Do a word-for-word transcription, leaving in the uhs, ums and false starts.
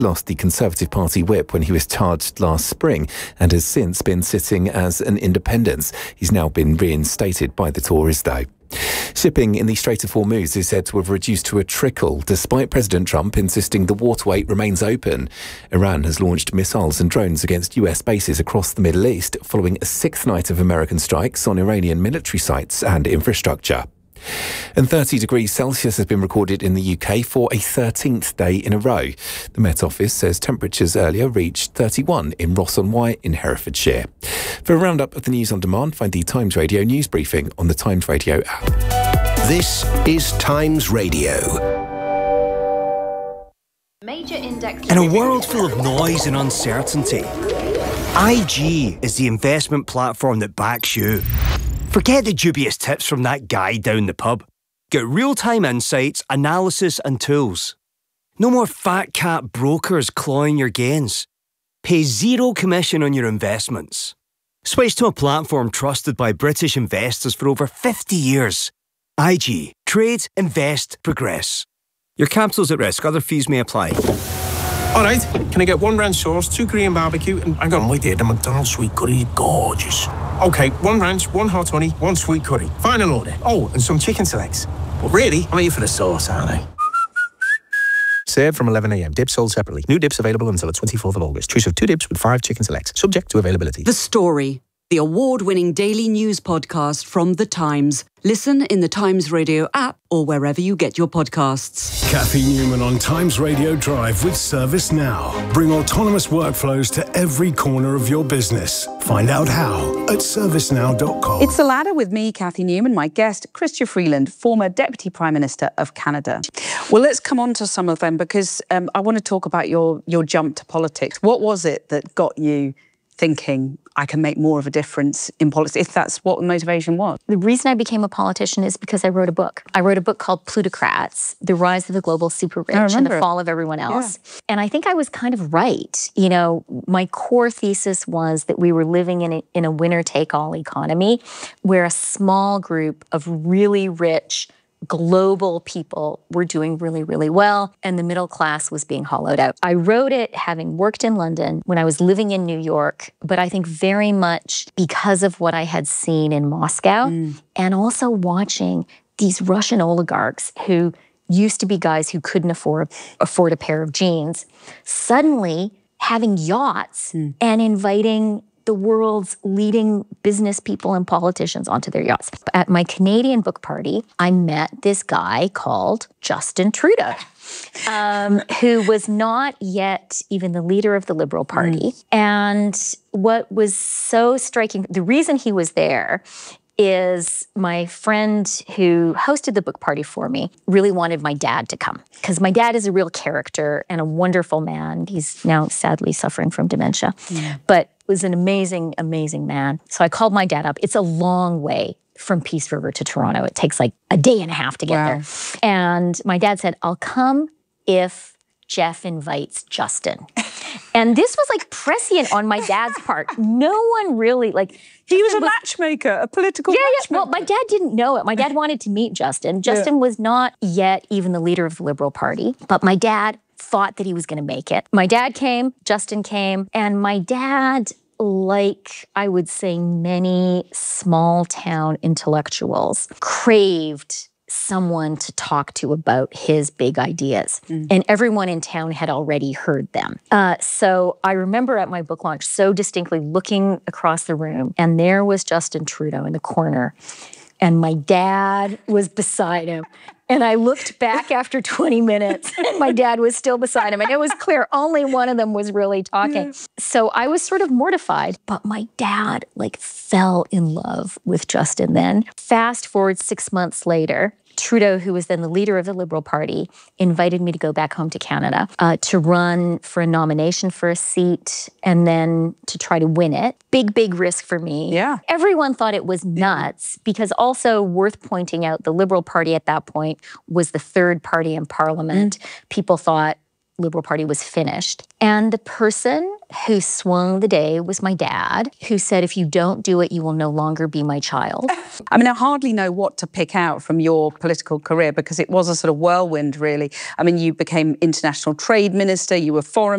lost the Conservative Party whip when he was charged last spring and has since been sitting as an independent. He's now been reinstated by the Tories, though. Shipping in the Strait of Hormuz is said to have reduced to a trickle, despite President Trump insisting the waterway remains open. Iran has launched missiles and drones against U S bases across the Middle East, following a sixth night of American strikes on Iranian military sites and infrastructure. And thirty degrees Celsius has been recorded in the U K for a thirteenth day in a row. The Met Office says temperatures earlier reached thirty-one in Ross-on-Wye in Herefordshire. For a roundup of the news on demand, find the Times Radio news briefing on the Times Radio app. This is Times Radio. Major index. In a world full of noise and uncertainty, I G is the investment platform that backs you. Forget the dubious tips from that guy down the pub. Get real-time insights, analysis and tools. No more fat cat brokers clawing your gains. Pay zero commission on your investments. Switch to a platform trusted by British investors for over fifty years. I G. Trade, invest, progress. Your capital's at risk. Other fees may apply. All right, can I get one ranch sauce, two Korean barbecue, and hang on, wait there, the McDonald's sweet curry, gorgeous. Okay, one ranch, one hot honey, one sweet curry. Final order. Oh, and some chicken selects. But really, I'm here for the sauce, aren't I? Served from eleven a m. Dips sold separately. New dips available until the twenty-fourth of August. Choose of two dips with five chicken selects. Subject to availability. The Story, the award-winning daily news podcast from The Times. Listen in the Times Radio app or wherever you get your podcasts. Kathy Newman on Times Radio Drive with ServiceNow. Bring autonomous workflows to every corner of your business. Find out how at service now dot com. It's The Ladder with me, Kathy Newman, my guest, Chrystia Freeland, former Deputy Prime Minister of Canada. Well, let's come on to some of them because um, I want to talk about your, your jump to politics. What was it that got you thinking, I can make more of a difference in politics, if that's what the motivation was? The reason I became a politician is because I wrote a book. I wrote a book called Plutocrats, The Rise of the Global Super Rich and the Fall of Everyone Else. Yeah. And I think I was kind of right. You know, my core thesis was that we were living in a, in a winner-take-all economy where a small group of really rich global people were doing really, really well, and the middle class was being hollowed out. I wrote it having worked in London when I was living in New York, but I think very much because of what I had seen in Moscow mm. and also watching these Russian oligarchs who used to be guys who couldn't afford, afford a pair of jeans, suddenly having yachts mm. and inviting the world's leading business people and politicians onto their yachts. At my Canadian book party, I met this guy called Justin Trudeau, um, who was not yet even the leader of the Liberal Party. Mm. And what was so striking, the reason he was there is my friend who hosted the book party for me really wanted my dad to come because my dad is a real character and a wonderful man. He's now sadly suffering from dementia, yeah. but was an amazing, amazing man. So I called my dad up. It's a long way from Peace River to Toronto. It takes like a day and a half to get wow. there. And my dad said, I'll come if Jeff invites Justin. And this was like prescient on my dad's part. No one really like... He was a matchmaker, a political yeah, matchmaker. Yeah, well, my dad didn't know it. My dad wanted to meet Justin. Justin yeah. was not yet even the leader of the Liberal Party, but my dad thought that he was going to make it. My dad came, Justin came, and my dad, like I would say many small town intellectuals, craved someone to talk to about his big ideas. Mm. And everyone in town had already heard them. Uh, so I remember at my book launch so distinctly looking across the room, and there was Justin Trudeau in the corner, and my dad was beside him. And I looked back after twenty minutes, and my dad was still beside him. And it was clear only one of them was really talking. Yeah. So I was sort of mortified. But my dad, like, fell in love with Justin then. Fast forward six months later, Trudeau, who was then the leader of the Liberal Party, invited me to go back home to Canada uh, to run for a nomination for a seat and then to try to win it. Big, big risk for me. Yeah. Everyone thought it was nuts because also worth pointing out, the Liberal Party at that point was the third party in Parliament. Mm. People thought, Liberal Party was finished. And the person who swung the day was my dad, who said, if you don't do it, you will no longer be my child. I mean, I hardly know what to pick out from your political career because it was a sort of whirlwind, really. I mean, you became international trade minister, you were foreign